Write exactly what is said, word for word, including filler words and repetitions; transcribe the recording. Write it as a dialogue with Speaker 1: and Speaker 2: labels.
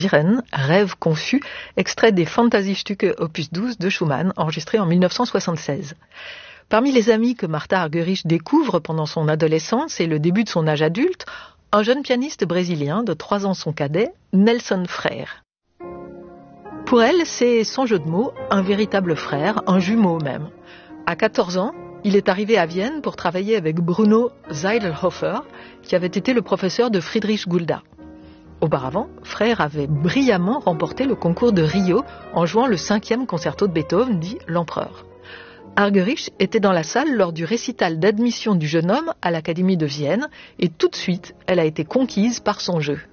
Speaker 1: Viren, Rêve confus, extrait des Fantasiestücke opus douze de Schumann, enregistré en mille neuf cent soixante-seize. Parmi les amis que Martha Argerich découvre pendant son adolescence et le début de son âge adulte, un jeune pianiste brésilien de trois ans son cadet, Nelson Frère. Pour elle, c'est, sans jeu de mots, un véritable frère, un jumeau même. À quatorze ans, il est arrivé à Vienne pour travailler avec Bruno Zeidelhofer, qui avait été le professeur de Friedrich Gulda. Auparavant, Frère avait brillamment remporté le concours de Rio en jouant le cinquième concerto de Beethoven, dit l'Empereur. Argerich était dans la salle lors du récital d'admission du jeune homme à l'Académie de Vienne et tout de suite, elle a été conquise par son jeu.